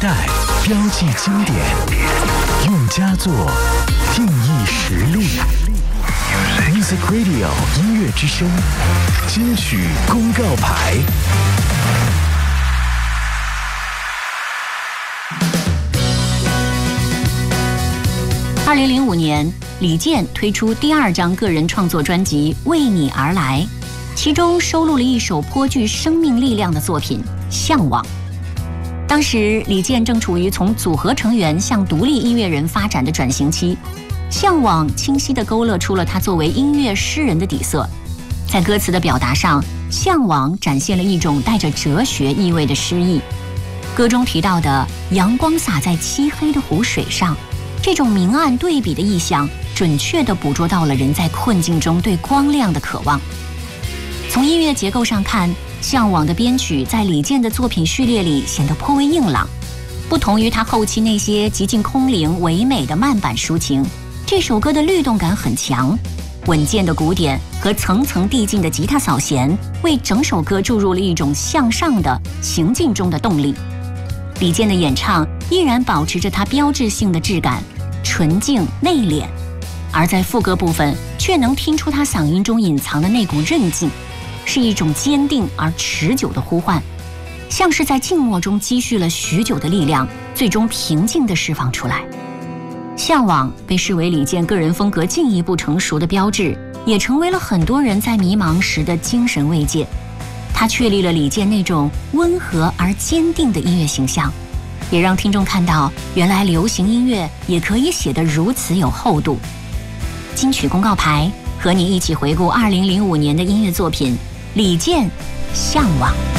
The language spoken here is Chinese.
代，标记经典，用佳作定义实力。Music Radio 音乐之声，金曲公告牌。 2005年，李健推出第2张个人创作专辑《为你而来》，其中收录了一首颇具生命力量的作品《向往》。当时，李健正处于从组合成员向独立音乐人发展的转型期，《向往》清晰地勾勒出了他作为音乐诗人的底色。在歌词的表达上，《向往》展现了一种带着哲学意味的诗意。歌中提到的阳光洒在漆黑的湖水上，这种明暗对比的意象，准确地捕捉到了人在困境中对光亮的渴望。从音乐结构上看，《向往》的编曲在李健的作品序列里显得颇为硬朗，不同于他后期那些极尽空灵唯美的慢板抒情，这首歌的律动感很强，稳健的鼓点和层层递进的吉他扫弦，为整首歌注入了一种向上的行进中的动力。李健的演唱依然保持着他标志性的质感，纯净内敛，而在副歌部分却能听出他嗓音中隐藏的那股韧劲，是一种坚定而持久的呼唤，像是在静默中积蓄了许久的力量，最终平静地释放出来。向往被视为李健个人风格进一步成熟的标志，也成为了很多人在迷茫时的精神慰藉。它确立了李健那种温和而坚定的音乐形象，也让听众看到原来流行音乐也可以写得如此有厚度。金曲公告牌和你一起回顾2005年的音乐作品，李健《向往》。